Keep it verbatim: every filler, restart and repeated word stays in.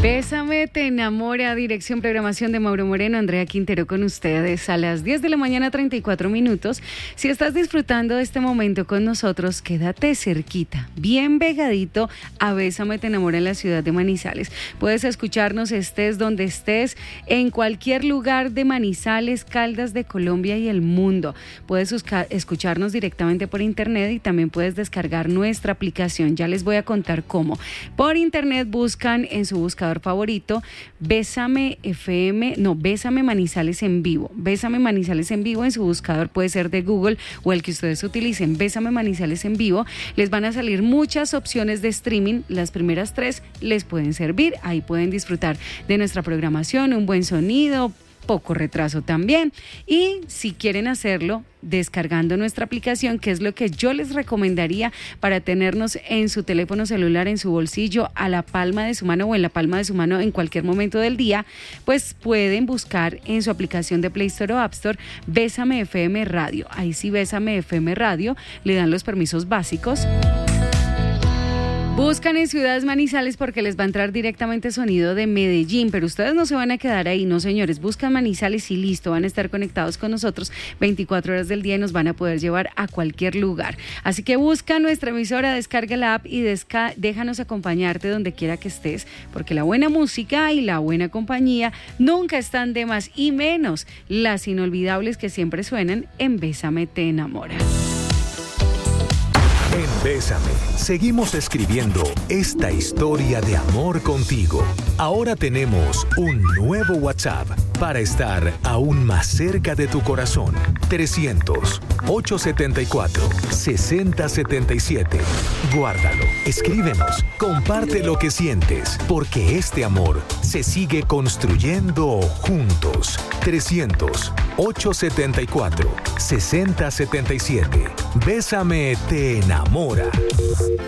Bésame, te enamora, dirección, programación de Mauro Moreno, Andrea Quintero con ustedes a las diez de la mañana, treinta y cuatro minutos. Si estás disfrutando de este momento con nosotros, quédate cerquita, bien pegadito a Bésame, te enamora en la ciudad de Manizales. Puedes escucharnos estés donde estés, en cualquier lugar de Manizales, Caldas de Colombia y el mundo. Puedes buscar, escucharnos directamente por internet y también puedes descargar nuestra aplicación. Ya les voy a contar cómo. Por internet buscan en su buscador favorito Bésame F M, no, Bésame Manizales en vivo. Bésame Manizales en vivo en su buscador, puede ser de Google o el que ustedes utilicen. Bésame Manizales en vivo. Les van a salir muchas opciones de streaming. Las primeras tres les pueden servir. Ahí pueden disfrutar de nuestra programación, un buen sonido, poco retraso también. Y si quieren hacerlo descargando nuestra aplicación, que es lo que yo les recomendaría para tenernos en su teléfono celular, en su bolsillo, a la palma de su mano o en la palma de su mano en cualquier momento del día, pues pueden buscar en su aplicación de Play Store o App Store Bésame F M Radio. Ahí sí, Bésame F M Radio, le dan los permisos básicos. Buscan en Ciudades Manizales porque les va a entrar directamente sonido de Medellín, pero ustedes no se van a quedar ahí, no señores, buscan Manizales y listo, van a estar conectados con nosotros veinticuatro horas del día y nos van a poder llevar a cualquier lugar. Así que busca nuestra emisora, descarga la app y desca- déjanos acompañarte donde quiera que estés, porque la buena música y la buena compañía nunca están de más, y menos las inolvidables que siempre suenan en Bésame, te enamora. En Bésame, seguimos escribiendo esta historia de amor contigo. Ahora tenemos un nuevo WhatsApp para estar aún más cerca de tu corazón. trescientos, ochocientos setenta y cuatro, sesenta setenta y siete. Guárdalo, escríbenos, comparte lo que sientes, porque este amor se sigue construyendo juntos. trescientos, ochocientos setenta y cuatro, sesenta setenta y siete. Bésame, te enamora.